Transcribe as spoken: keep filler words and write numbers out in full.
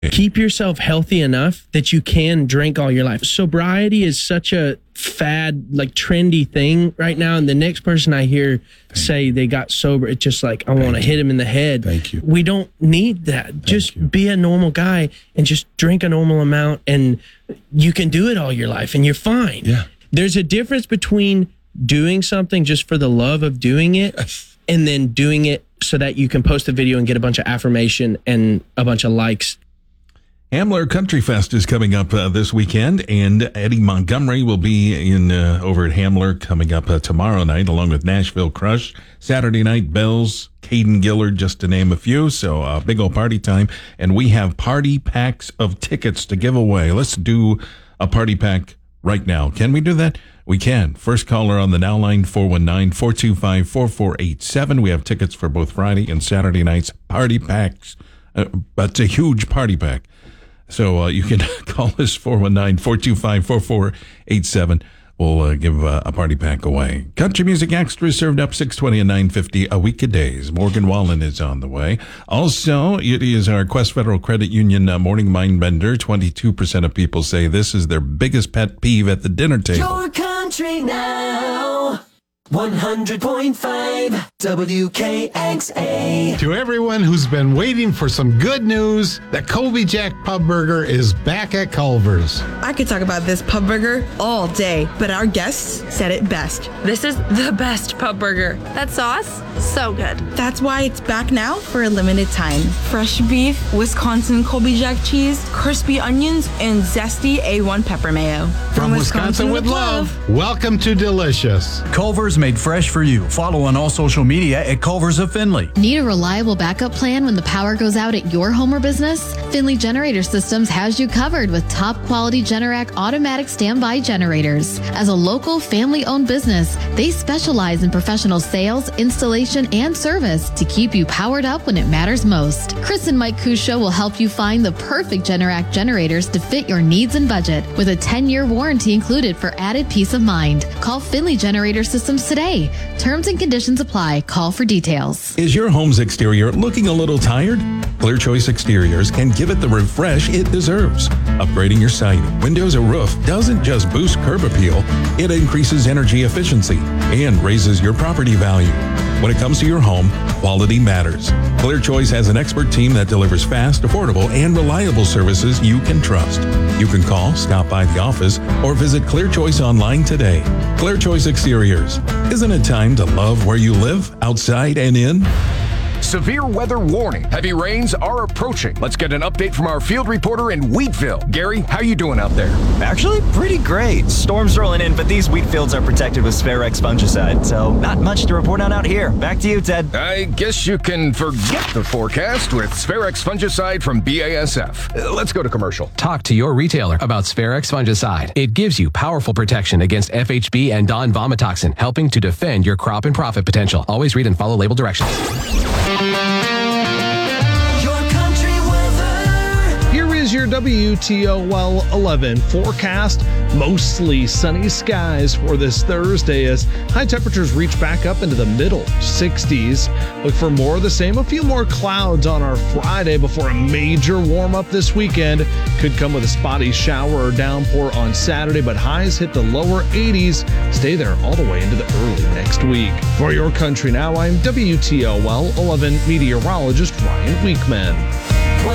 Keep yourself healthy enough that you can drink all your life. Sobriety is such a fad, like trendy thing right now. And the next person I hear Thank say you. they got sober, it's just like, I want to hit him in the head. Thank you. We don't need that. Thank just you. Be a normal guy and just drink a normal amount, and you can do it all your life and you're fine. Yeah. There's a difference between doing something just for the love of doing it yes. and then doing it so that you can post a video and get a bunch of affirmation and a bunch of likes. Hamler Country Fest is coming up uh, this weekend, and Eddie Montgomery will be in uh, over at Hamler coming up uh, tomorrow night, along with Nashville Crush. Saturday night, Bells, Caden Gillard, just to name a few. So uh, big old party time, and we have party packs of tickets to give away. Let's do a party pack right now. Can we do that? We can. First caller on the Now line, four one nine, four two five, four four eight seven. We have tickets for both Friday and Saturday nights party packs, uh, but it's a huge party pack. So uh, you can call us four one nine, four two five, four four eight seven. We'll uh, give uh, a party pack away. Country Music Extra served up six twenty and nine fifty a week a days. Morgan Wallen is on the way. Also, it is our Quest Federal Credit Union uh, morning mind bender. twenty-two percent of people say this is their biggest pet peeve at the dinner table. Your country now. one hundred point five W K X A. To everyone who's been waiting for some good news, the Colby Jack Pub Burger is back at Culver's. I could talk about this pub burger all day, but our guests said it best. This is the best pub burger. That sauce, so good. That's why it's back now for a limited time. Fresh beef, Wisconsin Colby Jack cheese, crispy onions, and zesty A one pepper mayo. From, From Wisconsin, Wisconsin with love, love, welcome to Delicious. Culver's made fresh for you. Follow on all social media at Culver's of Findlay. Need a reliable backup plan when the power goes out at your home or business? Findlay Generator Systems has you covered with top quality Generac automatic standby generators. As a local family-owned business, they specialize in professional sales, installation, and service to keep you powered up when it matters most. Chris and Mike Kusho will help you find the perfect Generac generators to fit your needs and budget, with a ten-year warranty included for added peace of mind. Call Findlay Generator Systems today. Terms and conditions apply. Call for details. Is your home's exterior looking a little tired? Clear Choice Exteriors can give it the refresh it deserves. Upgrading your siding, windows, or roof doesn't just boost curb appeal, it increases energy efficiency and raises your property value. When it comes to your home, quality matters. Clear Choice has an expert team that delivers fast, affordable, and reliable services you can trust. You can call, stop by the office, or visit Clear Choice online today. Clear Choice Exteriors. Isn't it time to love where you live, outside and in? Severe weather warning. Heavy rains are approaching. Let's get an update from our field reporter in Wheatville. Gary, how you doing out there? Actually, pretty great. Storms rolling in, but these wheat fields are protected with Spharex fungicide, so not much to report on out here. Back to you, Ted. I guess you can forget the forecast with Spharex fungicide from B A S F. Uh, let's go to commercial. Talk to your retailer about Spharex fungicide. It gives you powerful protection against F H B and Don vomitoxin, helping to defend your crop and profit potential. Always read and follow label directions. Here is your W T O L eleven forecast. Mostly sunny skies for this Thursday as high temperatures reach back up into the middle sixties. Look for more of the same. A few more clouds on our Friday before a major warm up this weekend. Could come with a spotty shower or downpour on Saturday, but highs hit the lower eighties. Stay there all the way into the early next week. For Your Country Now, I'm W T O L eleven meteorologist Ryan Weekman.